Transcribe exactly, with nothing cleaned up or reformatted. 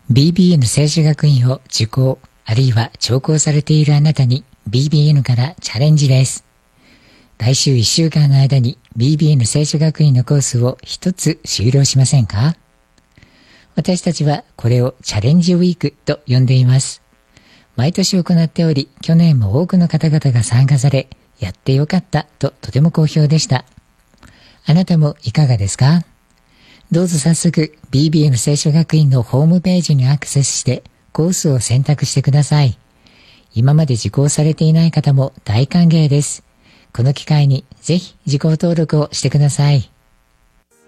ビービーエヌ 聖書学院を受講、あるいは聴講されているあなたに ビービーエヌ からチャレンジです。来週いっしゅうかんの間に ビービーエヌ 聖書学院のコースを一つ修了しませんか？私たちはこれをチャレンジウィークと呼んでいます。毎年行っており、去年も多くの方々が参加され、やってよかったととても好評でした。あなたもいかがですか？どうぞ早速 ビービーエヌ 聖書学院のホームページにアクセスしてコースを選択してください。今まで受講されていない方も大歓迎です。この機会にぜひ受講登録をしてください。